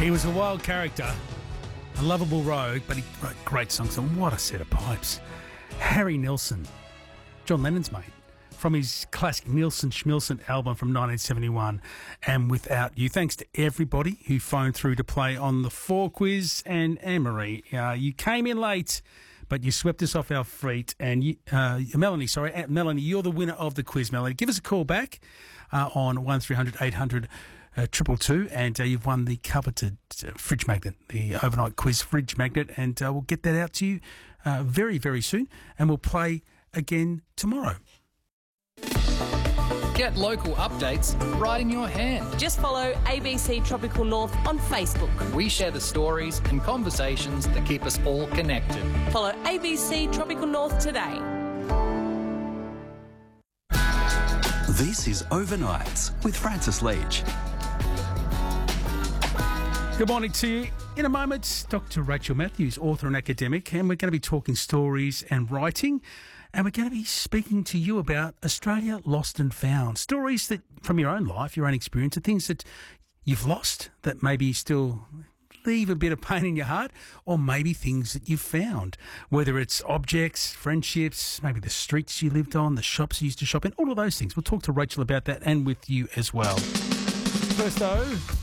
He was a wild character, a lovable rogue, but he wrote great songs, and what a set of pipes. Harry Nilsson, John Lennon's mate, from his classic Nilsson Schmilsson album from 1971, and Without You. Thanks to everybody who phoned through to play on the 4 quiz, and Anne-Marie, you came in late, but you swept us off our feet, and Melanie, you're the winner of the quiz, Melanie. Give us a call back on 1300 800 222, and you've won the coveted fridge magnet, the overnight quiz fridge magnet, and we'll get that out to you very, very soon, and we'll play again tomorrow. Get local updates right in your hand. Just follow ABC Tropical North on Facebook. We share the stories and conversations that keep us all connected. Follow ABC Tropical North today. This is Overnights with Francis Leach. Good morning to you. In a moment, Dr. Rachel Matthews, author and academic, and we're going to be talking stories and writing, and we're going to be speaking to you about Australia Lost and Found. Stories that from your own life, your own experience, and things that you've lost that maybe still leave a bit of pain in your heart, or maybe things that you've found, whether it's objects, friendships, maybe the streets you lived on, the shops you used to shop in, all of those things. We'll talk to Rachel about that and with you as well. First, though,